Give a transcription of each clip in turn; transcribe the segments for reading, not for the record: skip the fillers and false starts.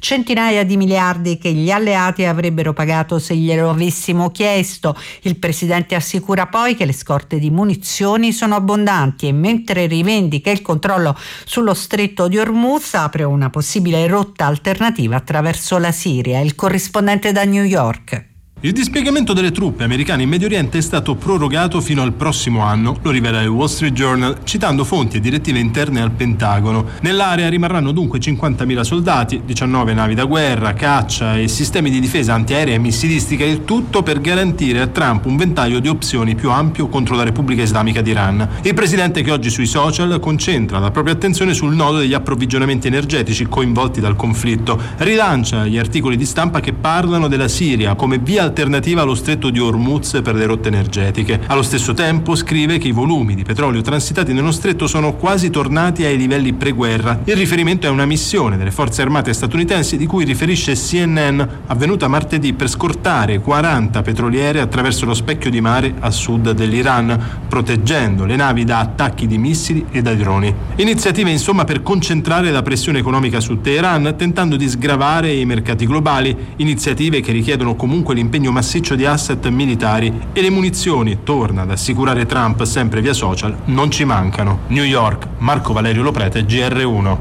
centinaia di miliardi che gli alleati avrebbero pagato se glielo avessimo chiesto. Il presidente assicura poi che le scorte di munizioni sono abbondanti e mentre rivendica il controllo sullo stretto di Hormuz apre una possibile rotta alternativa attraverso la Siria. Il corrispondente da New York. Il dispiegamento delle truppe americane in Medio Oriente è stato prorogato fino al prossimo anno, lo rivela il Wall Street Journal, citando fonti e direttive interne al Pentagono. Nell'area rimarranno dunque 50.000 soldati, 19 navi da guerra, caccia e sistemi di difesa antiaerea e missilistica, il tutto per garantire a Trump un ventaglio di opzioni più ampio contro la Repubblica Islamica d'Iran. Il presidente, che oggi sui social concentra la propria attenzione sul nodo degli approvvigionamenti energetici coinvolti dal conflitto, rilancia gli articoli di stampa che parlano della Siria come via alternativa allo stretto di Hormuz per le rotte energetiche. Allo stesso tempo scrive che i volumi di petrolio transitati nello stretto sono quasi tornati ai livelli pre-guerra. Il riferimento è una missione delle forze armate statunitensi di cui riferisce CNN, avvenuta martedì per scortare 40 petroliere attraverso lo specchio di mare a sud dell'Iran, proteggendo le navi da attacchi di missili e da droni. Iniziative insomma per concentrare la pressione economica su Teheran, tentando di sgravare i mercati globali, iniziative che richiedono comunque l'impegno massiccio di asset militari, e le munizioni, torna ad assicurare Trump sempre via social, non ci mancano. New York, Marco Valerio Loprete, GR1.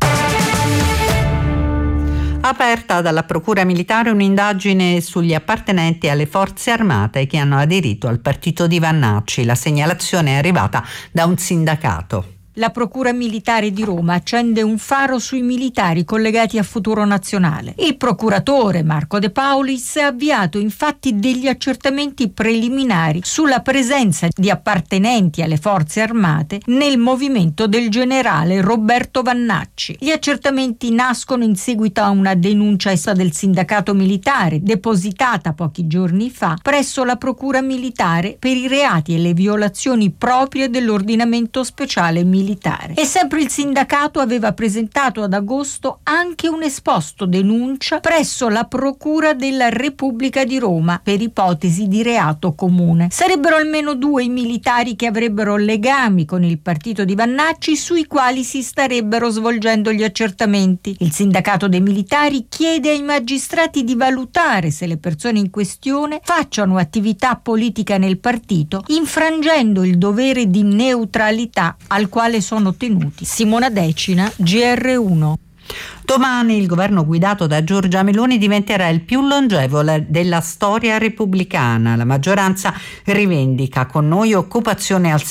Aperta dalla Procura Militare un'indagine sugli appartenenti alle forze armate che hanno aderito al partito di Vannacci. La segnalazione è arrivata da un sindacato. La Procura Militare di Roma accende un faro sui militari collegati a Futuro Nazionale. Il procuratore Marco De Paulis ha avviato infatti degli accertamenti preliminari sulla presenza di appartenenti alle forze armate nel movimento del generale Roberto Vannacci. Gli accertamenti nascono in seguito a una denuncia del sindacato militare depositata pochi giorni fa presso la Procura Militare per i reati e le violazioni proprie dell'ordinamento speciale militare. E sempre il sindacato aveva presentato ad agosto anche un esposto denuncia presso la Procura della Repubblica di Roma per ipotesi di reato comune. Sarebbero almeno 2 i militari che avrebbero legami con il partito di Vannacci, sui quali si starebbero svolgendo gli accertamenti. Il sindacato dei militari chiede ai magistrati di valutare se le persone in questione facciano attività politica nel partito, infrangendo il dovere di neutralità al quale sono tenuti. Simona Decina, GR1. Domani il governo guidato da Giorgia Meloni diventerà il più longevo della storia repubblicana. La maggioranza rivendica con noi occupazione al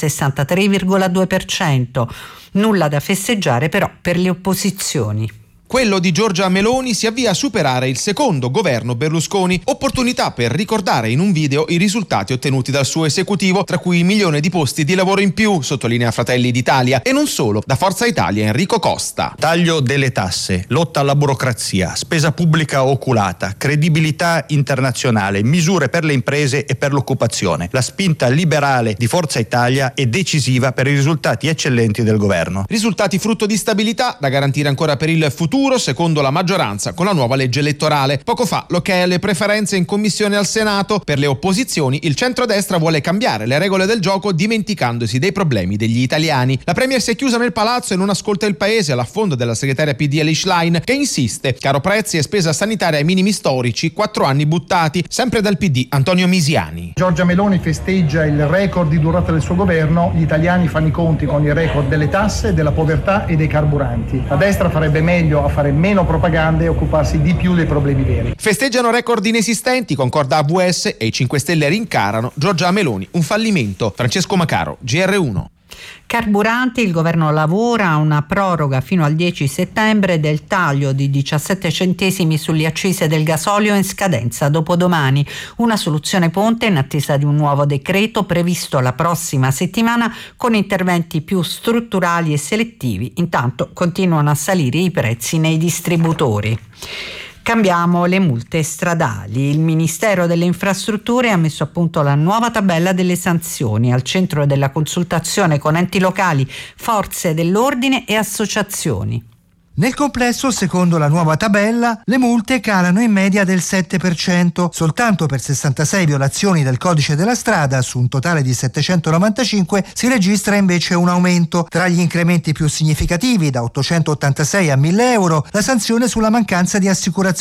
63,2%. Nulla da festeggiare però per le opposizioni. Quello di Giorgia Meloni si avvia a superare il secondo governo Berlusconi, opportunità per ricordare in un video i risultati ottenuti dal suo esecutivo, tra cui 1 milione di posti di lavoro in più, sottolinea Fratelli d'Italia, e non solo. Da Forza Italia Enrico Costa. Taglio delle tasse, lotta alla burocrazia, spesa pubblica oculata, credibilità internazionale, misure per le imprese e per l'occupazione. La spinta liberale di Forza Italia è decisiva per i risultati eccellenti del governo. Risultati frutto di stabilità da garantire ancora per il futuro, secondo la maggioranza, con la nuova legge elettorale. Poco fa l'ok alle preferenze in commissione al Senato. Per le opposizioni il centrodestra vuole cambiare le regole del gioco dimenticandosi dei problemi degli italiani. La premier si è chiusa nel palazzo e non ascolta il paese, all'affondo della segretaria PD Elish Line, che insiste: caro prezzi e spesa sanitaria ai minimi storici, 4 anni buttati. Sempre dal PD Antonio Misiani. Giorgia Meloni festeggia il record di durata del suo governo, gli italiani fanno i conti con il record delle tasse, della povertà e dei carburanti. La destra farebbe meglio a fare meno propaganda e occuparsi di più dei problemi veri. Festeggiano record inesistenti, concorda AVS, e i 5 Stelle rincarano Giorgia Meloni un fallimento. Francesco Macaro, GR1. Carburanti, il governo lavora a una proroga fino al 10 settembre del taglio di 17 centesimi sulle accise del gasolio in scadenza dopodomani. Una soluzione ponte in attesa di un nuovo decreto previsto la prossima settimana con interventi più strutturali e selettivi. Intanto continuano a salire i prezzi nei distributori. Cambiamo le multe stradali. Il Ministero delle Infrastrutture ha messo a punto la nuova tabella delle sanzioni, al centro della consultazione con enti locali, forze dell'ordine e associazioni. Nel complesso, secondo la nuova tabella, le multe calano in media del 7%. Soltanto per 66 violazioni del codice della strada, su un totale di 795, si registra invece un aumento. Tra gli incrementi più significativi, da 886 a 1.000 euro, la sanzione sulla mancanza di assicurazione